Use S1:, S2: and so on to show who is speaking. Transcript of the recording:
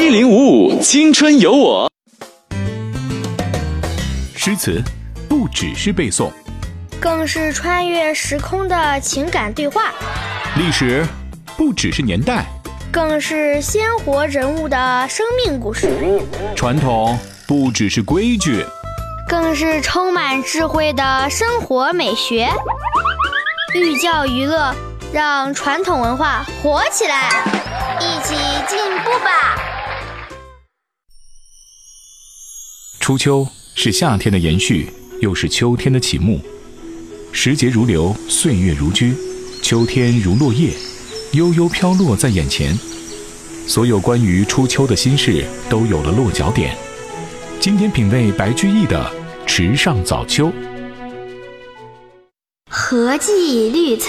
S1: 1055青春有我。
S2: 诗词不只是背诵，
S3: 更是穿越时空的情感对话；
S2: 历史不只是年代，
S3: 更是鲜活人物的生命故事；
S2: 传统不只是规矩，
S3: 更是充满智慧的生活美学。寓教于乐，让传统文化活起来，一起进步吧！
S2: 初秋是夏天的延续，又是秋天的启幕。时节如流，岁月如驹，秋天如落叶，悠悠飘落在眼前。所有关于初秋的心事都有了落脚点。今天品味白居易的《池上早秋》。
S3: 何计绿岑